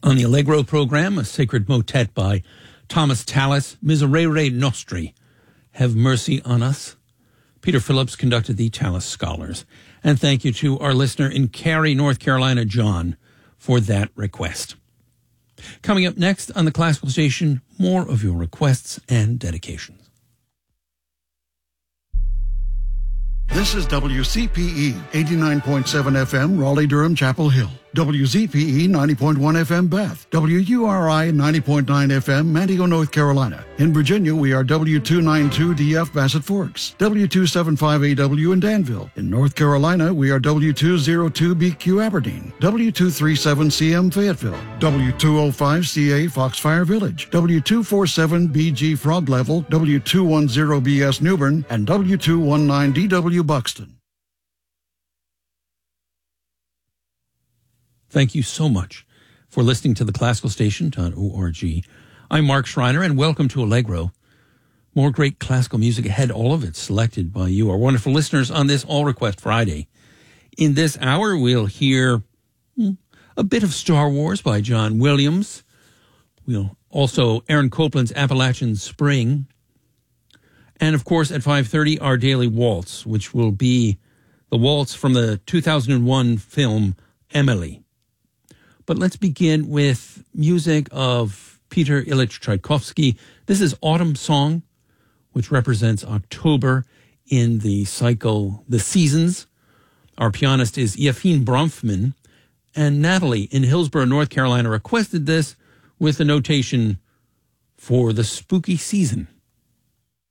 On the Allegro program, a sacred motet by Thomas Tallis, Miserere Nostri, Have Mercy on Us. Peter Phillips conducted the Tallis Scholars. And thank you to our listener in Cary, North Carolina, John, for that request. Coming up next on the Classical Station, more of your requests and dedications. This is WCPE 89.7 FM, Raleigh-Durham, Chapel Hill. WZPE 90.1 FM, Bath. WURI 90.9 FM, Manteo, North Carolina. In Virginia, we are W292DF, Bassett Forks. W275AW in Danville. In North Carolina, we are W202BQ, Aberdeen. W237CM, Fayetteville. W205CA, Foxfire Village. W247BG, Frog Level. W210BS, Newbern. And W219DW, Buxton. Thank you so much for listening to the classicalstation.org. I'm Mark Schreiner, and welcome to Allegro. More great classical music ahead, all of it selected by you, our wonderful listeners, on this All Request Friday. In this hour, we'll hear a bit of Star Wars by John Williams. We'll also Aaron Copland's Appalachian Spring. And, of course, at 5:30, our daily waltz, which will be the waltz from the 2001 film Emily. But let's begin with music of Peter Ilyich Tchaikovsky. This is Autumn Song, which represents October in the cycle The Seasons. Our pianist is Yefim Bronfman, and Natalie in Hillsborough, North Carolina, requested this with a notation for the spooky season.